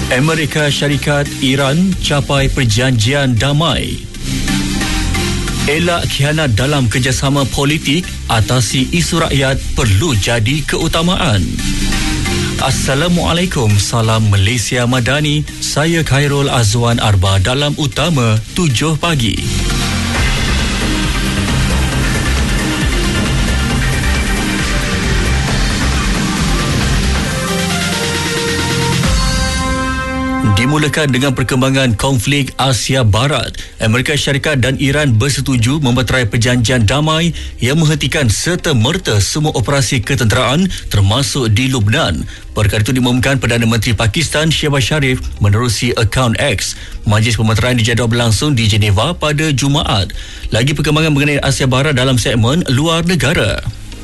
Amerika Syarikat Iran capai perjanjian damai. Elak khianat dalam kerjasama politik, atasi isu rakyat perlu jadi keutamaan. Assalamualaikum, salam Malaysia Madani. Saya Khairul Azwan Arba dalam Utama 7 pagi. Dimulakan dengan perkembangan konflik Asia Barat. Amerika Syarikat dan Iran bersetuju memeterai perjanjian damai yang menghentikan serta-merta semua operasi ketenteraan termasuk di Lubnan. Perkara itu diumumkan Perdana Menteri Pakistan Shehbaz Sharif menerusi akaun X. Majlis pemeteraian dijadual berlangsung di Geneva pada Jumaat. Lagi perkembangan mengenai Asia Barat dalam segmen luar negara.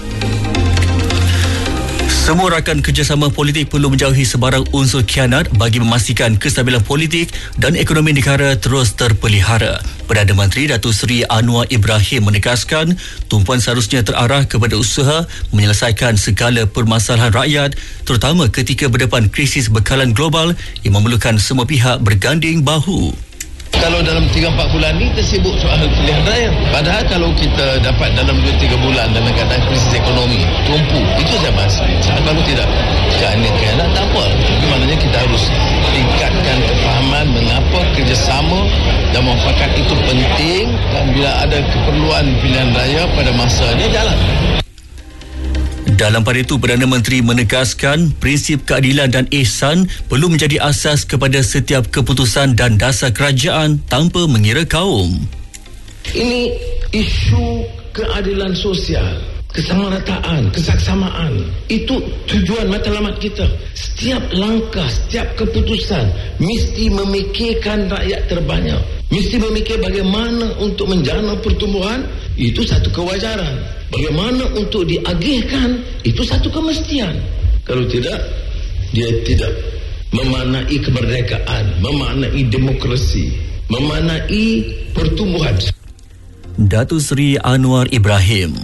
Semua rakan kerjasama politik perlu menjauhi sebarang unsur khianat bagi memastikan kestabilan politik dan ekonomi negara terus terpelihara. Perdana Menteri Datuk Seri Anwar Ibrahim menegaskan tumpuan seharusnya terarah kepada usaha menyelesaikan segala permasalahan rakyat, terutama ketika berdepan krisis bekalan global yang memerlukan semua pihak berganding bahu. Kalau dalam 3-4 bulan ni tersibuk soal pilihan raya. Padahal kalau kita dapat dalam 2-3 bulan dalam keadaan krisis ekonomi tumpu, itu saya bahas. Kalau tidak, kerana tak apa. Tapi maknanya kita harus tingkatkan kefahaman mengapa kerjasama dan muafakat itu penting, dan bila ada keperluan pilihan raya pada masa ini jalan. Dalam pada itu, Perdana Menteri menegaskan prinsip keadilan dan ihsan perlu menjadi asas kepada setiap keputusan dan dasar kerajaan tanpa mengira kaum. Ini isu keadilan sosial, kesamarataan, kesaksamaan. Itu tujuan matlamat kita. Setiap langkah, setiap keputusan mesti memikirkan rakyat terbanyak. Mesti memikir bagaimana untuk menjana pertumbuhan, itu satu kewajaran. Bagaimana untuk diagihkan, itu satu kemestian. Kalau tidak, dia tidak memaknai kemerdekaan, memaknai demokrasi, memaknai pertumbuhan. Datuk Seri Anwar Ibrahim.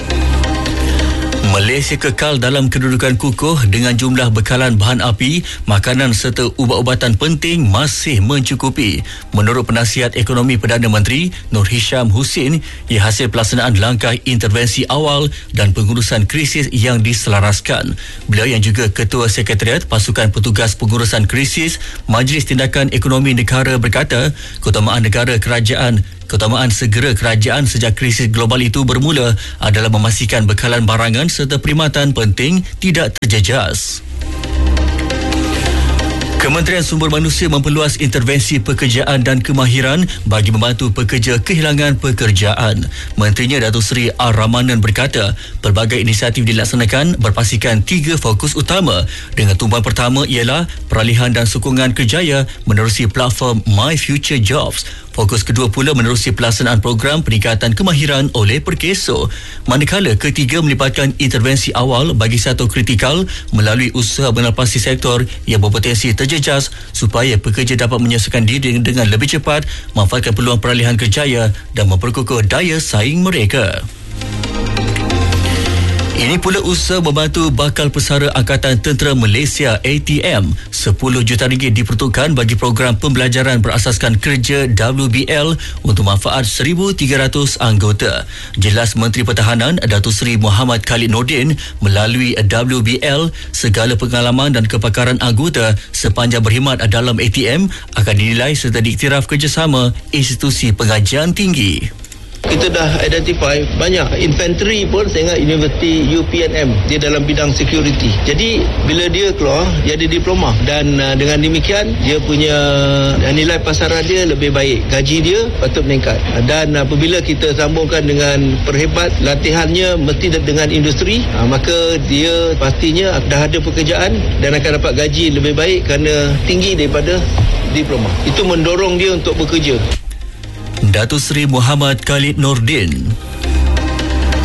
Malaysia kekal dalam kedudukan kukuh dengan jumlah bekalan bahan api, makanan serta ubat-ubatan penting masih mencukupi. Menurut Penasihat Ekonomi Perdana Menteri Nur Hisham Husin, ia hasil pelaksanaan langkah intervensi awal dan pengurusan krisis yang diselaraskan. Beliau yang juga Ketua Sekretariat Pasukan Petugas Pengurusan Krisis Majlis Tindakan Ekonomi Negara berkata, keutamaan segera kerajaan sejak krisis global itu bermula adalah memastikan bekalan barangan serta perkhidmatan penting tidak terjejas. Kementerian Sumber Manusia memperluas intervensi pekerjaan dan kemahiran bagi membantu pekerja kehilangan pekerjaan. Menterinya Datuk Seri R-Ramanan berkata, pelbagai inisiatif dilaksanakan berpastikan 3 fokus utama. Dengan tumpuan pertama ialah peralihan dan sokongan kerjaya menerusi platform My Future Jobs. Fokus kedua pula menerusi pelaksanaan program peningkatan kemahiran oleh Perkeso. Manakala ketiga melibatkan intervensi awal bagi sektor kritikal melalui usaha menepasi sektor yang berpotensi terjejas supaya pekerja dapat menyelesaikan diri dengan lebih cepat, manfaatkan peluang peralihan kerjaya dan memperkukuh daya saing mereka. Ini pula usaha membantu Bakal Pesara Angkatan Tentera Malaysia ATM. 10 juta ringgit diperuntukkan bagi program pembelajaran berasaskan kerja WBL untuk manfaat 1,300 anggota. Jelas Menteri Pertahanan Datuk Seri Muhammad Khalid Nordin, melalui WBL, segala pengalaman dan kepakaran anggota sepanjang berkhidmat dalam ATM akan dinilai serta diiktiraf kerjasama institusi pengajian tinggi. Kita dah identify banyak infantry pun saya ingat Universiti UPNM, dia dalam bidang security. Jadi bila dia keluar, dia ada diploma, dan dengan demikian dia punya nilai pasaran dia lebih baik, gaji dia patut meningkat. Dan apabila kita sambungkan dengan perhebat latihannya mesti dengan industri, maka dia pastinya dah ada pekerjaan dan akan dapat gaji lebih baik kerana tinggi daripada diploma. Itu mendorong dia untuk bekerja. Datuk Seri Muhammad Khalid Nordin.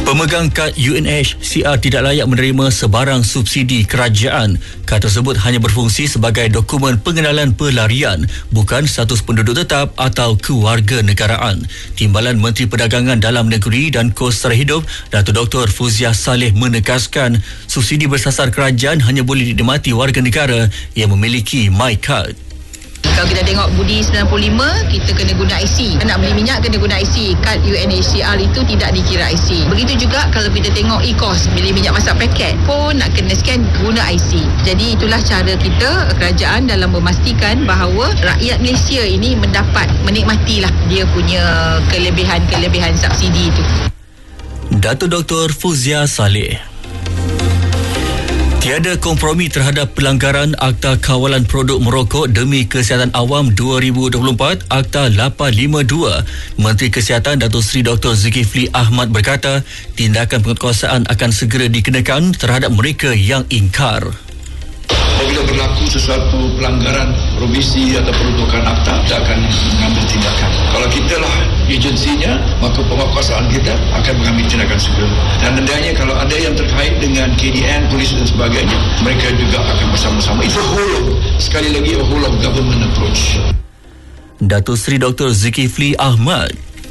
Pemegang kad UNHCR tidak layak menerima sebarang subsidi kerajaan. Kad tersebut hanya berfungsi sebagai dokumen pengenalan pelarian, bukan status penduduk tetap atau kewarganegaraan. Timbalan Menteri Perdagangan Dalam Negeri dan Kos Sara Hidup, Datuk Dr. Fauziah Saleh menegaskan subsidi bersasar kerajaan hanya boleh dinikmati warga negara yang memiliki MyKad. Kalau kita tengok budi 95, kita kena guna IC. Nak beli minyak kena guna IC. Kad UNHCR itu tidak dikira IC. Begitu juga kalau kita tengok e-kos, beli minyak masak paket pun nak kena scan guna IC. Jadi itulah cara kita, kerajaan dalam memastikan bahawa rakyat Malaysia ini mendapat, menikmatilah dia punya kelebihan-kelebihan subsidi itu. Datuk Dr. Fauziah Saleh. Tiada kompromi terhadap pelanggaran Akta Kawalan Produk Merokok demi Kesihatan Awam 2024 Akta 852. Menteri Kesihatan Datuk Seri Dr. Zulkifli Ahmad berkata, tindakan penguatkuasaan akan segera dikenakan terhadap mereka yang ingkar. Apabila berlaku sesuatu pelanggaran provisi atau peruntukan akta, kita akan mengambil tindakan. Kalau kita lah agensinya, maka penguatkuasaan kita akan mengambil tindakan segera. Dan hendaknya kalau ada yang terkait dengan KDN, polis dan sebagainya, mereka juga akan bersama-sama. Itu sekali lagi a whole of government approach. Datuk Seri Dr. Zulkifli Ahmad.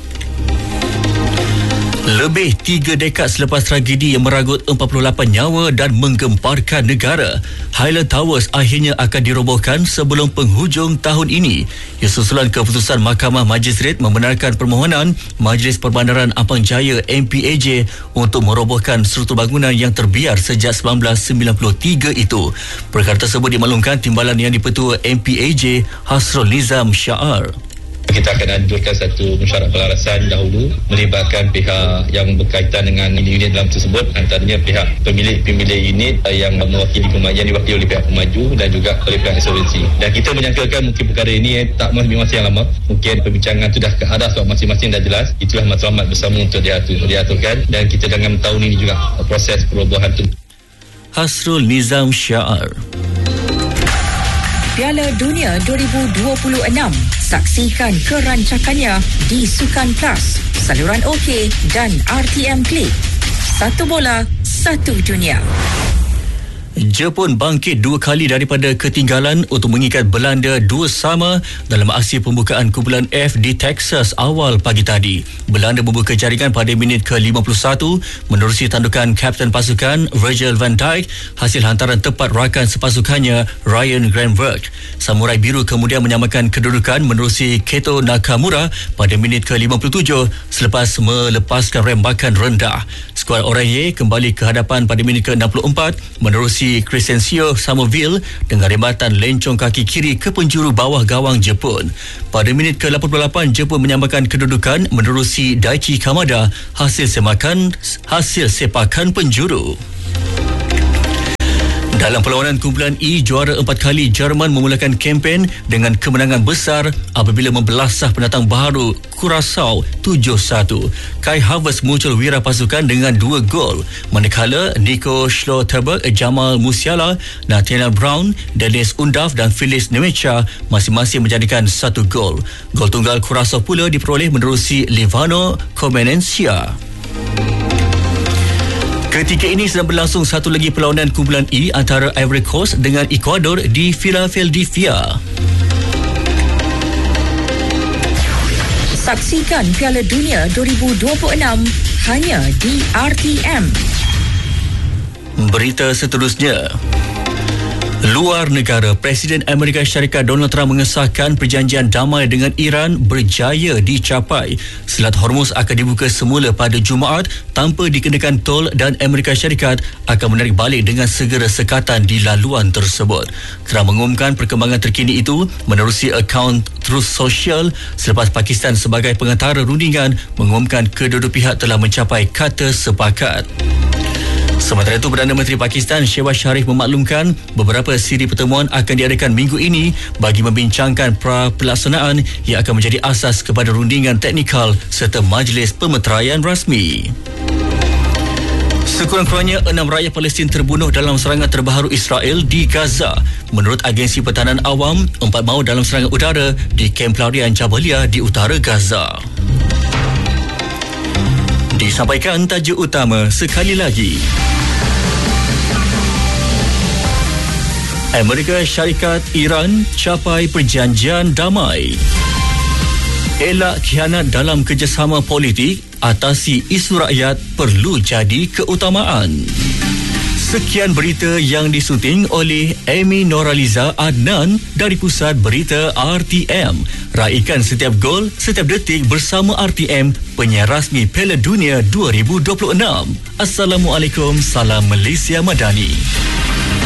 Lebih 3 dekad selepas tragedi yang meragut 48 nyawa dan menggemparkan negara, Highland Towers akhirnya akan dirobohkan sebelum penghujung tahun ini. Ia susulan keputusan Mahkamah Majistret membenarkan permohonan Majlis Perbandaran Ampang Jaya MPAJ untuk merobohkan struktur bangunan yang terbiar sejak 1993 itu. Perkara tersebut dimaklumkan timbalan yang dipetua MPAJ Hasrul Nizam Syaar. Kita akan anjurkan satu mesyuarat pelarasan dahulu melibatkan pihak yang berkaitan dengan unit dalam tersebut, antaranya pihak pemilik unit yang mewakili yang diwakili oleh pihak pemaju dan juga oleh pihak asuransi. Dan kita menyangkakan mungkin perkara ini tak mengambil masa yang lama. Mungkin perbincangan itu dah ke arah sebab masing-masing dah jelas. Itulah matlamat bersama untuk diaturkan dan kita dalam tahun ini juga proses perubahan itu. Hasrul Nizam Syaar. Piala Dunia 2026. Saksikan kerancakannya di Sukan Plus, saluran OK dan RTM Klik. Satu bola, satu dunia. Jepun bangkit 2 kali daripada ketinggalan untuk mengikat Belanda 2-2 dalam aksi pembukaan kumpulan F di Texas awal pagi tadi. Belanda membuka jaringan pada minit ke-51 menerusi tandukan kapten pasukan Virgil van Dijk hasil hantaran tepat rakan sepasukannya Ryan Gravenberch. Samurai Biru kemudian menyamakan kedudukan menerusi Keto Nakamura pada minit ke-57 selepas melepaskan rembakan rendah. Skuad Oranye kembali ke hadapan pada minit ke-64 menerusi Crescencio Somerville dengan rebatan lencong kaki kiri ke penjuru bawah gawang Jepun. Pada minit ke-88 Jepun menyamakan kedudukan menerusi Daichi Kamada hasil sepakan penjuru. Dalam perlawanan kumpulan E, juara 4 kali Jerman memulakan kempen dengan kemenangan besar apabila membelasah pendatang baru Curaçao 7-1. Kai Havertz muncul wira pasukan dengan 2 gol, manakala Nico Schlotterberg, Jamal Musiala, Nathaniel Brown, Dennis Undav dan Felix Nemecha masing-masing menjadikan 1 gol. Gol tunggal Curaçao pula diperoleh menerusi Livano Comenencia. Ketika ini sedang berlangsung satu lagi perlawanan kumpulan E antara Ivory Coast dengan Ecuador di Philadelphia. Saksikan Piala Dunia 2026 hanya di RTM. Berita seterusnya. Luar negara, Presiden Amerika Syarikat Donald Trump mengesahkan perjanjian damai dengan Iran berjaya dicapai. Selat Hormuz akan dibuka semula pada Jumaat tanpa dikenakan tol dan Amerika Syarikat akan menarik balik dengan segera sekatan di laluan tersebut. Trump mengumumkan perkembangan terkini itu menerusi akaun Truth Social selepas Pakistan sebagai pengantara rundingan mengumumkan kedua-dua pihak telah mencapai kata sepakat. Sementara itu, Perdana Menteri Pakistan Shehbaz Sharif memaklumkan beberapa siri pertemuan akan diadakan minggu ini bagi membincangkan pelaksanaan yang akan menjadi asas kepada rundingan teknikal serta majlis pemeteraian rasmi. Sekurang-kurangnya 6 rakyat Palestin terbunuh dalam serangan terbaru Israel di Gaza. Menurut agensi pertahanan awam, 4 maut dalam serangan udara di kamp pelarian Jabalia di utara Gaza. Disampaikan tajuk utama sekali lagi. Amerika Syarikat Iran capai perjanjian damai. Elak khianat dalam kerjasama politik, atasi isu rakyat perlu jadi keutamaan. Sekian berita yang disunting oleh Amy Noraliza Adnan dari Pusat Berita RTM. Raikan setiap gol, setiap detik bersama RTM, penyiar rasmi Piala Dunia 2026. Assalamualaikum, salam Malaysia Madani.